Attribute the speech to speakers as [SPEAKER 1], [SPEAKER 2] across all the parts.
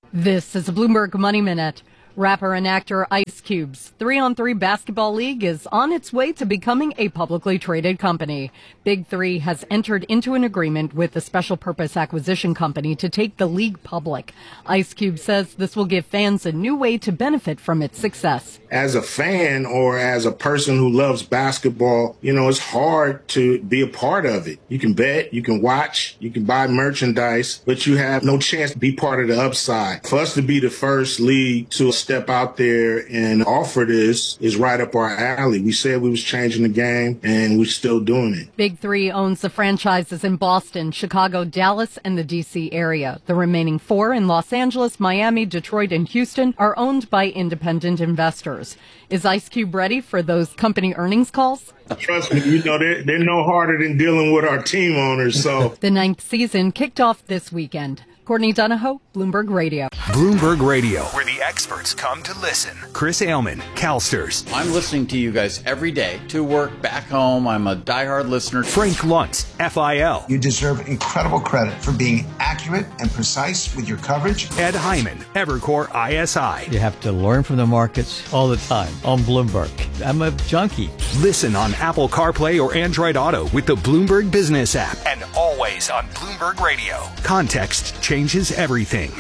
[SPEAKER 1] This is a Bloomberg Money Minute. Rapper and actor Ice Cube's 3-on-3 basketball league is on its way to becoming a publicly traded company. Big 3 has entered into an agreement with the special purpose acquisition company to take the league public. Ice Cube says this will give fans a new way to benefit from its success.
[SPEAKER 2] As a fan or as a person who loves basketball, it's hard to be a part of it. You can bet, you can watch, you can buy merchandise, but you have no chance to be part of the upside. For us to be the first league to step out there and offer this is right up our alley. We said we was changing the game, and we're still doing it.
[SPEAKER 1] Big 3 owns the franchises in Boston, Chicago, Dallas, and the D.C. area. The remaining 4 in Los Angeles, Miami, Detroit, and Houston are owned by independent investors. Is Ice Cube ready for those company earnings calls?
[SPEAKER 2] Trust me, they're no harder than dealing with our team owners. So
[SPEAKER 1] the 9th season kicked off this weekend. Courtney Donahoe, Bloomberg Radio.
[SPEAKER 3] Bloomberg Radio, where the experts come to listen. Chris Ailman, CalSTRS.
[SPEAKER 4] I'm listening to you guys every day, to work, back home. I'm a diehard listener.
[SPEAKER 3] Frank Luntz, FIL.
[SPEAKER 5] You deserve incredible credit for being accurate and precise with your coverage.
[SPEAKER 3] Ed Hyman, Evercore ISI.
[SPEAKER 6] You have to learn from the markets all the time on Bloomberg. I'm a junkie.
[SPEAKER 3] Listen on Apple CarPlay or Android Auto with the Bloomberg Business app. And always on Bloomberg Radio. Context changes everything.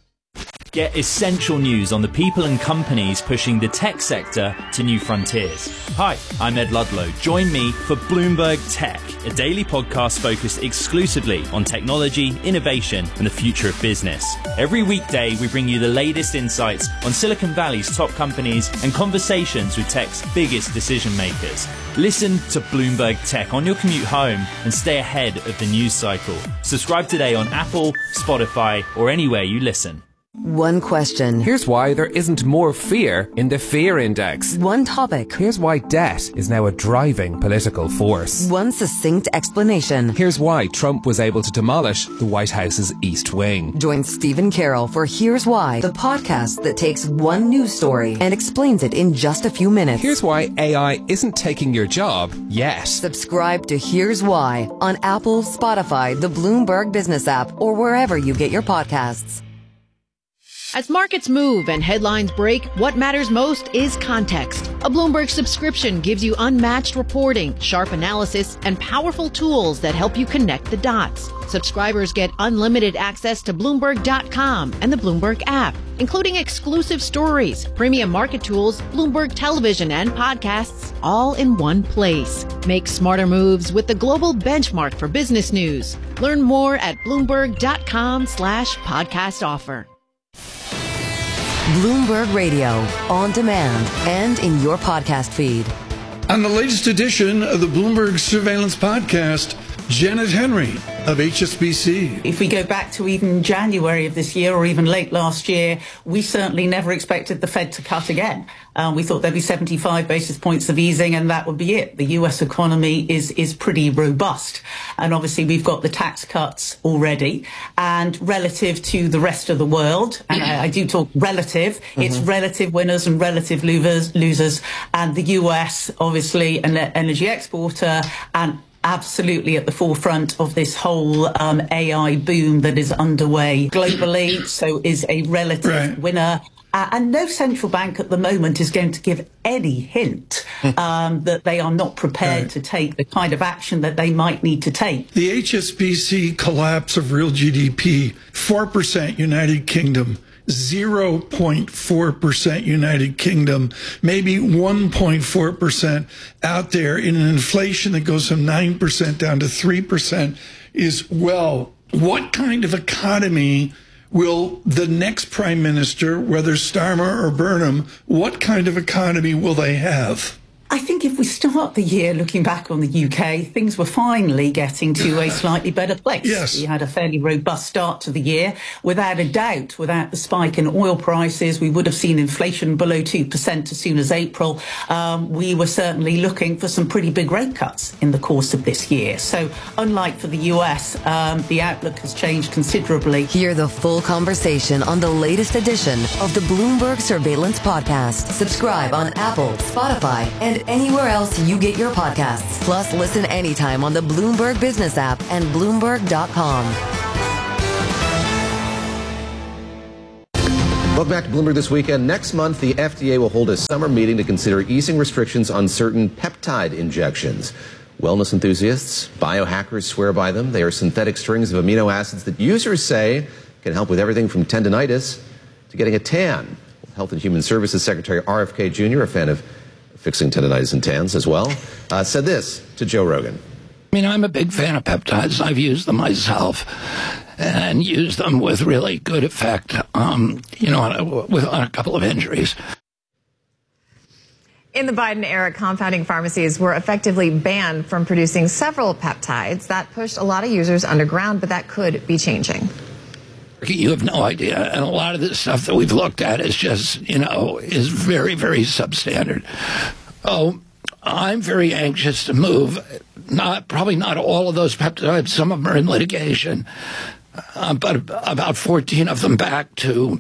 [SPEAKER 7] Get essential news on the people and companies pushing the tech sector to new frontiers. Hi, I'm Ed Ludlow. Join me for Bloomberg Tech, a daily podcast focused exclusively on technology, innovation, and the future of business. Every weekday, we bring you the latest insights on Silicon Valley's top companies and conversations with tech's biggest decision makers. Listen to Bloomberg Tech on your commute home and stay ahead of the news cycle. Subscribe today on Apple, Spotify, or anywhere you listen.
[SPEAKER 8] One question.
[SPEAKER 9] Here's why there isn't more fear in the fear index.
[SPEAKER 8] One topic.
[SPEAKER 9] Here's why debt is now a driving political force.
[SPEAKER 8] One succinct explanation.
[SPEAKER 9] Here's why Trump was able to demolish the White House's East Wing.
[SPEAKER 8] Join Stephen Carroll for Here's Why, the podcast that takes one news story and explains it in just a few minutes.
[SPEAKER 9] Here's why AI isn't taking your job yet.
[SPEAKER 8] Subscribe to Here's Why on Apple, Spotify, the Bloomberg Business app, or wherever you get your podcasts.
[SPEAKER 10] As markets move and headlines break, what matters most is context. A Bloomberg subscription gives you unmatched reporting, sharp analysis, and powerful tools that help you connect the dots. Subscribers get unlimited access to Bloomberg.com and the Bloomberg app, including exclusive stories, premium market tools, Bloomberg television, and podcasts, all in one place. Make smarter moves with the global benchmark for business news. Learn more at Bloomberg.com/podcast offer.
[SPEAKER 8] Bloomberg Radio, on demand and in your podcast feed.
[SPEAKER 11] On the latest edition of the Bloomberg Surveillance Podcast, Janet Henry of HSBC.
[SPEAKER 12] If we go back to even January of this year or even late last year, we certainly never expected the Fed to cut again. We thought there'd be 75 basis points of easing and that would be it. The US economy is pretty robust. And obviously we've got the tax cuts already. And relative to the rest of the world, and I do talk relative, it's relative winners and relative losers. And the US, obviously, an energy exporter and absolutely at the forefront of this whole AI boom that is underway globally, so is a relative winner. And no central bank at the moment is going to give any hint that they are not prepared to take the kind of action that they might need to take.
[SPEAKER 11] The HSBC collapse of real GDP, 4% United Kingdom, 0.4% United Kingdom, maybe 1.4% out there in an inflation that goes from 9% down to 3% is, well, what kind of economy will the next prime minister, whether Starmer or Burnham, what kind of economy will they have?
[SPEAKER 12] I think if we start the year looking back on the UK, things were finally getting to a slightly better place.
[SPEAKER 11] Yes.
[SPEAKER 12] We had a fairly robust start to the year. Without a doubt, without the spike in oil prices, we would have seen inflation below 2% as soon as April. We were certainly looking for some pretty big rate cuts in the course of this year. So unlike for the US, the outlook has changed considerably.
[SPEAKER 8] Hear the full conversation on the latest edition of the Bloomberg Surveillance Podcast. Subscribe on Apple, Spotify, and anywhere else you get your podcasts. Plus, listen anytime on the Bloomberg Business app and Bloomberg.com.
[SPEAKER 13] Welcome back to Bloomberg This Weekend. Next month, the FDA will hold a summer meeting to consider easing restrictions on certain peptide injections. Wellness enthusiasts, biohackers swear by them. They are synthetic strings of amino acids that users say can help with everything from tendinitis to getting a tan. Health and Human Services Secretary RFK Jr., a fan of fixing tendinitis and tans as well, said this to Joe Rogan.
[SPEAKER 14] I mean, I'm a big fan of peptides. I've used them myself and used them with really good effect, on a couple of injuries.
[SPEAKER 15] In the Biden era, compounding pharmacies were effectively banned from producing several peptides. That pushed a lot of users underground, but that could be changing.
[SPEAKER 14] You have no idea. And a lot of this stuff that we've looked at is just, is very, very substandard. Oh, I'm very anxious to move, probably not all of those peptides, some of them are in litigation, but about 14 of them back to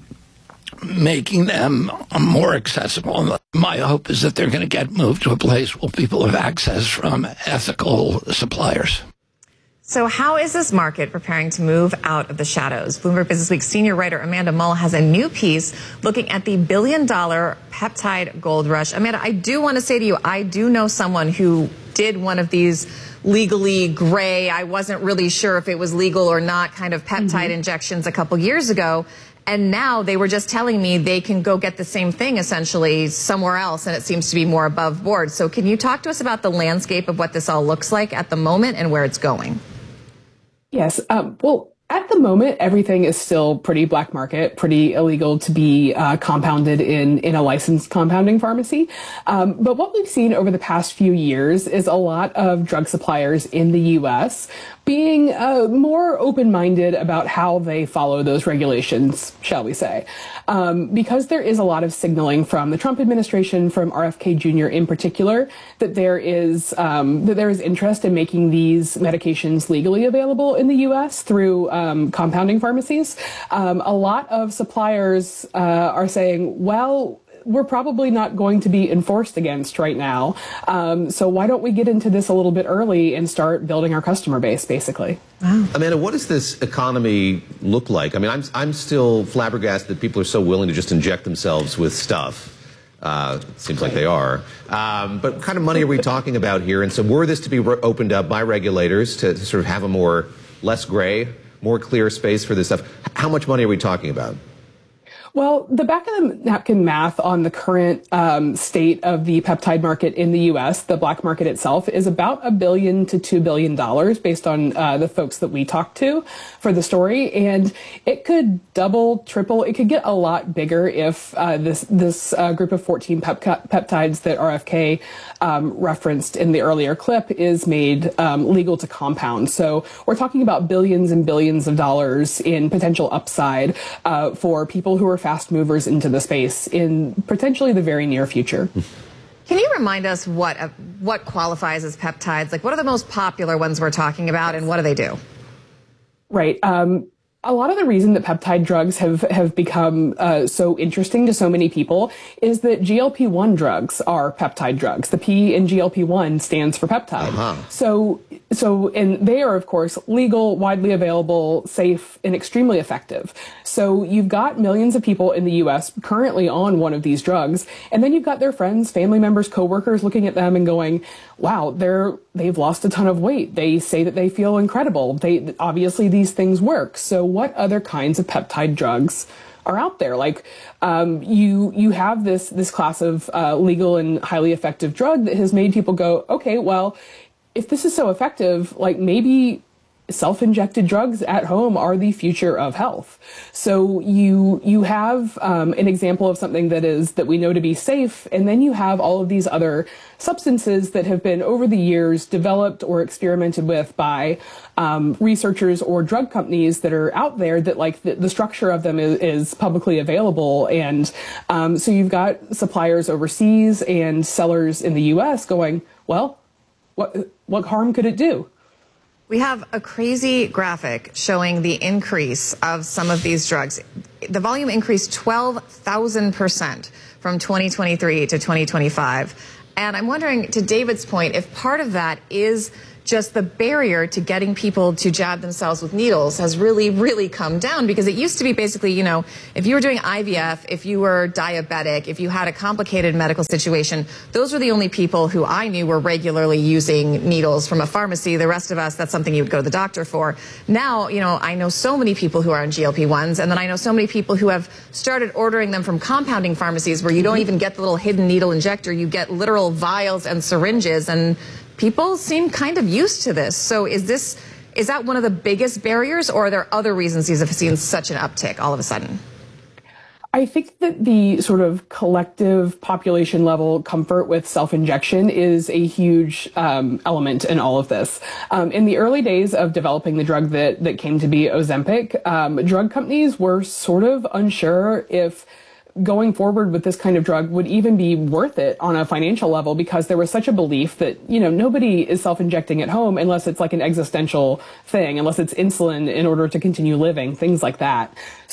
[SPEAKER 14] making them more accessible. My hope is that they're going to get moved to a place where people have access from ethical suppliers.
[SPEAKER 15] So how is this market preparing to move out of the shadows? Bloomberg Businessweek senior writer Amanda Mull has a new piece looking at the billion-dollar peptide gold rush. Amanda, I do want to say to you, I do know someone who did one of these legally gray, I wasn't really sure if it was legal or not, kind of peptide injections a couple years ago. And now they were just telling me they can go get the same thing essentially somewhere else, and it seems to be more above board. So can you talk to us about the landscape of what this all looks like at the moment and where it's going?
[SPEAKER 16] Yes. Well, at the moment, everything is still pretty black market, pretty illegal to be compounded in a licensed compounding pharmacy. But what we've seen over the past few years is a lot of drug suppliers in the U.S. being more open-minded about how they follow those regulations, shall we say. Because there is a lot of signaling from the Trump administration, from RFK Jr. in particular, that there is interest in making these medications legally available in the U.S. through compounding pharmacies. A lot of suppliers are saying, well, we're probably not going to be enforced against right now. So why don't we get into this a little bit early and start building our customer base, basically?
[SPEAKER 15] Wow.
[SPEAKER 13] Amanda, what does this economy look like? I mean, I'm still flabbergasted that people are so willing to just inject themselves with stuff. Seems like they are. But what kind of money are we talking about here? And so were this to be opened up by regulators to sort of have a less gray, more clear space for this stuff, how much money are we talking about?
[SPEAKER 16] Well, the back of the napkin math on the current state of the peptide market in the U.S., the black market itself, is about $1 billion to $2 billion based on the folks that we talked to for the story. And it could double, triple. It could get a lot bigger if this group of 14 peptides that RFK referenced in the earlier clip is made legal to compound. So we're talking about billions and billions of dollars in potential upside for people who are fast movers into the space in potentially the very near future.
[SPEAKER 15] Can you remind us what qualifies as peptides? Like, what are the most popular ones we're talking about, and what do they do?
[SPEAKER 16] Right. A lot of the reason that peptide drugs have become so interesting to so many people is that GLP-1 drugs are peptide drugs. The P in GLP-1 stands for peptide. And they are, of course, legal, widely available, safe, and extremely effective. So you've got millions of people in the U.S. currently on one of these drugs, and then you've got their friends, family members, coworkers looking at them and going, wow, they've lost a ton of weight. They say that they feel incredible. Obviously these things work. So what other kinds of peptide drugs are out there? Like, you have this class of legal and highly effective drug that has made people go, okay, well, if this is so effective, like maybe self-injected drugs at home are the future of health. So you have an example of something that we know to be safe, and then you have all of these other substances that have been over the years developed or experimented with by researchers or drug companies that are out there that like the structure of them is publicly available. And so you've got suppliers overseas and sellers in the U.S. going, well, what harm could it do?
[SPEAKER 15] We have a crazy graphic showing the increase of some of these drugs. The volume increased 12,000% from 2023 to 2025. And I'm wondering, to David's point, if part of that is just the barrier to getting people to jab themselves with needles has really, really come down, because it used to be basically, you know, if you were doing IVF, if you were diabetic, if you had a complicated medical situation, those were the only people who I knew were regularly using needles from a pharmacy. The rest of us, that's something you would go to the doctor for. Now, you know, I know so many people who are on GLP-1s, and then I know so many people who have started ordering them from compounding pharmacies where you don't even get the little hidden needle injector. You get literal vials and syringes, and people seem kind of used to this. So is that one of the biggest barriers, or are there other reasons these have seen such an uptick all of a sudden?
[SPEAKER 16] I think that the sort of collective population level comfort with self-injection is a huge element in all of this. In the early days of developing the drug that came to be Ozempic, drug companies were sort of unsure if going forward with this kind of drug would even be worth it on a financial level, because there was such a belief that, you know, nobody is self-injecting at home unless it's like an existential thing, unless it's insulin in order to continue living, things like that.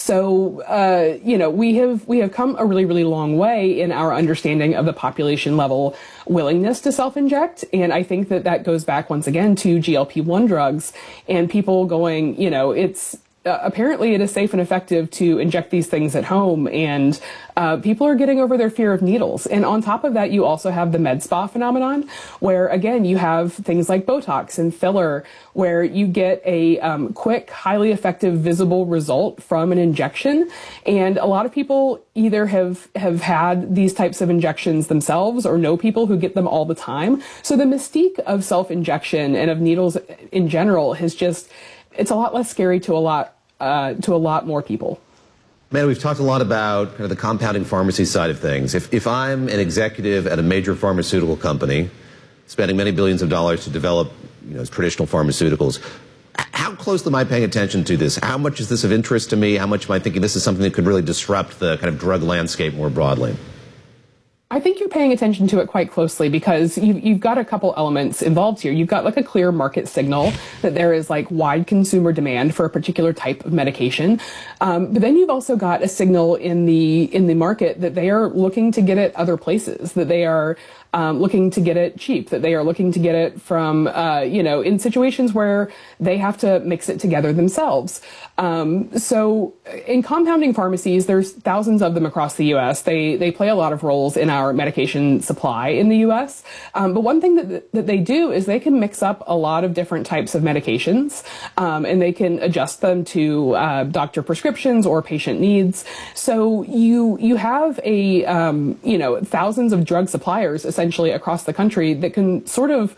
[SPEAKER 16] So, you know, we have come a really, really long way in our understanding of the population level willingness to self-inject. And I think that goes back once again to GLP-1 drugs and people going, you know, apparently it is safe and effective to inject these things at home, and people are getting over their fear of needles. And on top of that, you also have the med spa phenomenon, where again, you have things like Botox and filler, where you get a quick, highly effective, visible result from an injection. And a lot of people either have had these types of injections themselves or know people who get them all the time. So the mystique of self-injection and of needles in general it's a lot less scary to a lot more people.
[SPEAKER 13] Man, we've talked a lot about kind of the compounding pharmacy side of things. If I'm an executive at a major pharmaceutical company, spending many billions of dollars to develop, you know, traditional pharmaceuticals, how closely am I paying attention to this? How much is this of interest to me? How much am I thinking this is something that could really disrupt the kind of drug landscape more broadly?
[SPEAKER 16] I think you're paying attention to it quite closely, because you've got a couple elements involved here. You've got like a clear market signal that there is like wide consumer demand for a particular type of medication. But then you've also got a signal in the market that they are looking to get it other places, that they are looking to get it cheap, that they are looking to get it from, you know, in situations where they have to mix it together themselves. So in compounding pharmacies, there's thousands of them across the U.S. They play a lot of roles in our medication supply in the U.S. But one thing that they do is they can mix up a lot of different types of medications, and they can adjust them to doctor prescriptions or patient needs. So you have you know, thousands of drug suppliers essentially across the country that can sort of,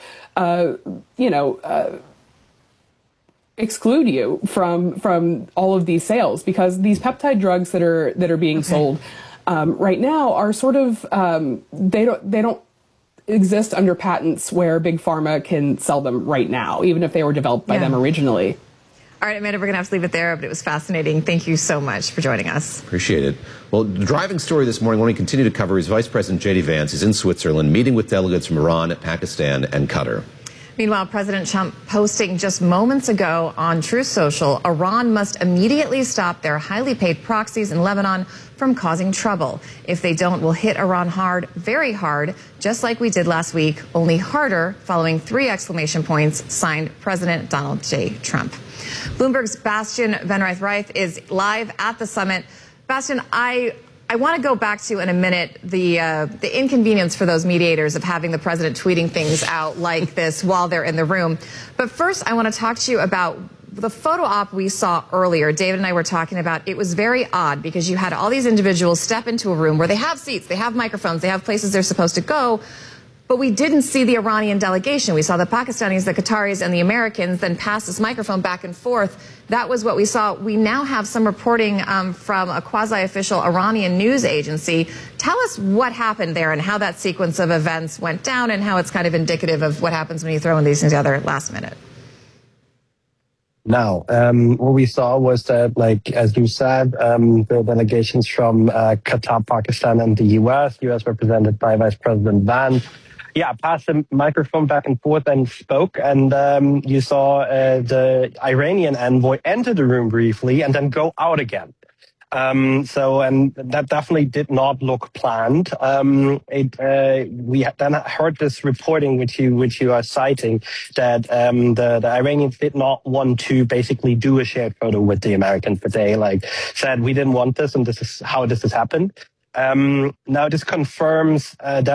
[SPEAKER 16] exclude you from all of these sales, because these peptide drugs that are being sold right now are sort of they don't exist under patents where big pharma can sell them right now, even if they were developed by them originally.
[SPEAKER 15] All right, Amanda, we're going to have to leave it there, but it was fascinating. Thank you so much for joining us.
[SPEAKER 13] Appreciate it. Well, the driving story this morning, when we continue to cover, is Vice President J.D. Vance is in Switzerland meeting with delegates from Iran, Pakistan, and Qatar.
[SPEAKER 15] Meanwhile, President Trump posting just moments ago on Truth Social, Iran must immediately stop their highly paid proxies in Lebanon from causing trouble. If they don't, we'll hit Iran hard, very hard, just like we did last week, only harder, following 3 exclamation points, signed President Donald J. Trump. Bloomberg's Bastian Van Reith is live at the summit. Bastian, I want to go back to, in a minute, the inconvenience for those mediators of having the president tweeting things out like this while they're in the room. But first, I want to talk to you about the photo op we saw earlier. David and I were talking about it was very odd, because you had all these individuals step into a room where they have seats, they have microphones, they have places they're supposed to go. But we didn't see the Iranian delegation. We saw the Pakistanis, the Qataris, and the Americans then pass this microphone back and forth. That was what we saw. We now have some reporting from a quasi-official Iranian news agency. Tell us what happened there and how that sequence of events went down, and how it's kind of indicative of what happens when you throw in these things together last minute.
[SPEAKER 17] Now, what we saw was that, like, as you said, the delegations from Qatar, Pakistan, and the U.S. represented by Vice President Vance, passed the microphone back and forth and spoke. And you saw the Iranian envoy enter the room briefly and then go out again. And that definitely did not look planned. We then heard this reporting which you are citing that the Iranians did not want to basically do a shared photo with the Americans, but they said we didn't want this, and this is how this has happened. Now this confirms that